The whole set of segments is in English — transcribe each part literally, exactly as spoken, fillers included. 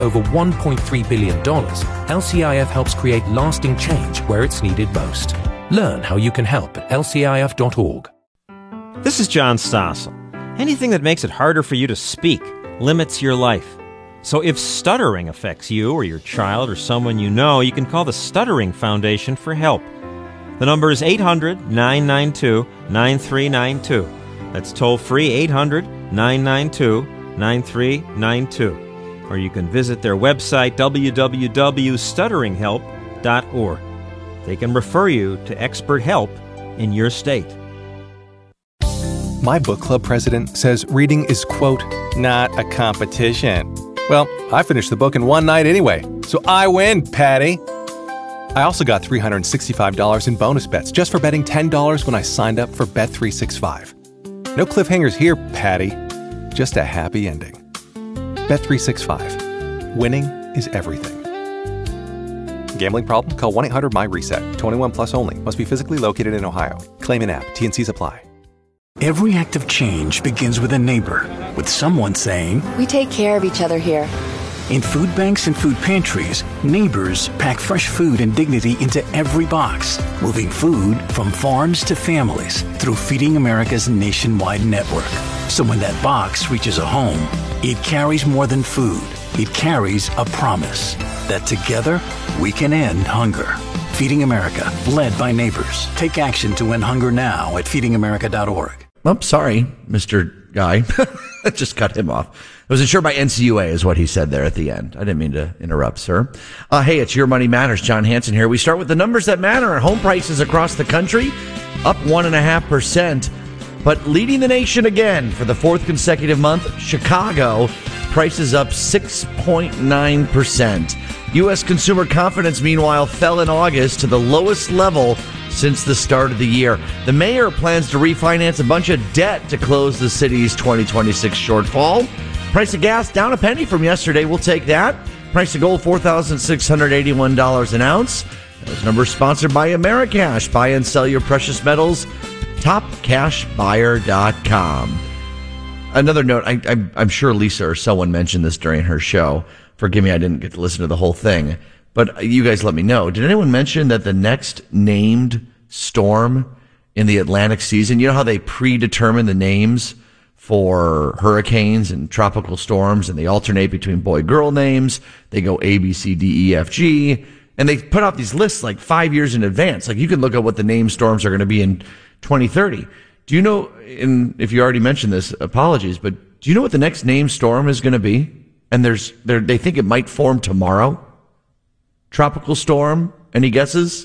over one point three billion dollars, L C I F helps create lasting change where it's needed most. Learn how you can help at L C I F dot org. This is John Stossel. Anything that makes it harder for you to speak limits your life. So if stuttering affects you or your child or someone you know, you can call the Stuttering Foundation for help. The number is eight hundred, nine nine two, nine three nine two. That's toll-free eight hundred, nine nine two, nine three nine two. Or you can visit their website, w w w dot stuttering help dot org. They can refer you to expert help in your state. My book club president says reading is, quote, not a competition. Well, I finished the book in one night anyway, so I win, Patty. I also got three hundred sixty-five dollars in bonus bets just for betting ten dollars when I signed up for Bet three sixty-five. No cliffhangers here, Patty. Just a happy ending. Bet three sixty-five. Winning is everything. Gambling problem? Call one eight hundred my reset. twenty-one plus only. Must be physically located in Ohio. Claim in app. T N Cs apply. Every act of change begins with a neighbor, with someone saying, "We take care of each other here." In food banks and food pantries, neighbors pack fresh food and dignity into every box, moving food from farms to families through Feeding America's nationwide network. So when that box reaches a home, it carries more than food. It carries a promise that together we can end hunger. Feeding America, led by neighbors. Take action to end hunger now at feeding america dot org. I'm sorry, Mister Guy. I just cut him off. I was insured by N C U A is what he said there at the end. I didn't mean to interrupt, sir. Uh, hey, it's Your Money Matters. John Hanson here. We start with the numbers that matter. Home prices across the country up one point five percent. But leading the nation again for the fourth consecutive month, Chicago, prices up six point nine percent. U S consumer confidence, meanwhile, fell in August to the lowest level since the start of the year. The mayor plans to refinance a bunch of debt to close the city's twenty twenty-six shortfall. Price of gas down a penny from yesterday. We'll take that. Price of gold, four thousand six hundred eighty-one dollars an ounce. Those numbers sponsored by Americash. Buy and sell your precious metals. top cash buyer dot com. Another note, I, I, I'm sure Lisa or someone mentioned this during her show. Forgive me, I didn't get to listen to the whole thing. But you guys let me know. Did anyone mention that the next named storm in the Atlantic season, you know how they predetermine the names for hurricanes and tropical storms, and they alternate between boy-girl names. They go A, B, C, D, E, F, G. And they put out these lists like five years in advance. Like you can look at what the named storms are going to be in twenty thirty. Do you know, and if you already mentioned this, apologies, but do you know what the next named storm is going to be? And there's, they think it might form tomorrow. Tropical storm. Any guesses?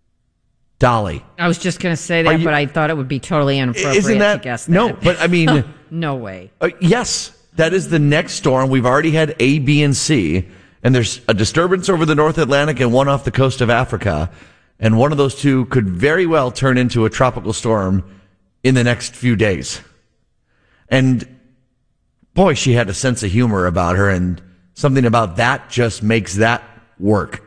Dolly. I was just going to say that, you, but I thought it would be totally inappropriate isn't that, to guess that. No, but I mean... no way. Uh, yes, that is the next storm. We've already had A, B, and C. And there's a disturbance over the North Atlantic and one off the coast of Africa. And one of those two could very well turn into a tropical storm in the next few days. And boy, she had a sense of humor about her, and something about that just makes that work.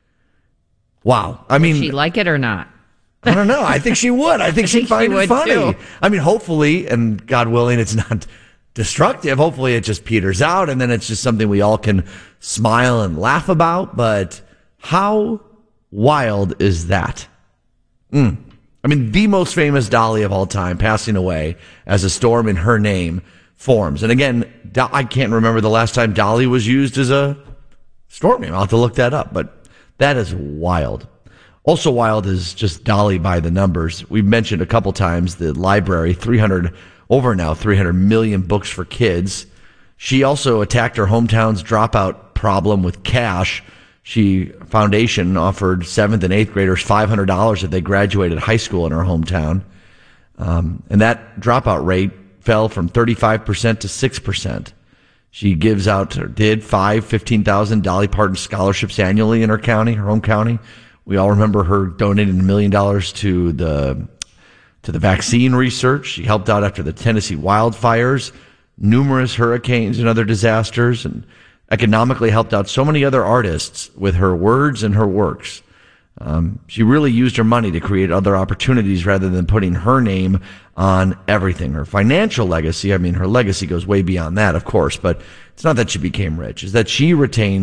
Wow. I mean, would she like it or not? I don't know. I think she would. I think I she'd think find she it funny. too. I mean, hopefully, and God willing, it's not destructive. Hopefully it just peters out, and then it's just something we all can smile and laugh about. But how wild is that? Mm. I mean, the most famous Dolly of all time passing away as a storm in her name forms. And again, I can't remember the last time Dolly was used as a storm name. I'll have to look that up, but that is wild. Also wild is just Dolly by the numbers. We've mentioned a couple times the library, three hundred, over now, three hundred million books for kids. She also attacked her hometown's dropout problem with cash. She Foundation offered seventh and eighth graders five hundred dollars if they graduated high school in her hometown. Um, and that dropout rate fell from thirty-five percent to six percent. She gives out, or did, five fifteen thousand Dolly Parton scholarships annually in her county, her home county. We all remember her donating a million dollars to the to the vaccine research. She helped out after the Tennessee wildfires, numerous hurricanes and other disasters, and economically helped out so many other artists with her words and her works. Um, she really used her money to create other opportunities rather than putting her name on everything. Her financial legacy, I mean, her legacy goes way beyond that, of course, but it's not that she became rich. It's that she retained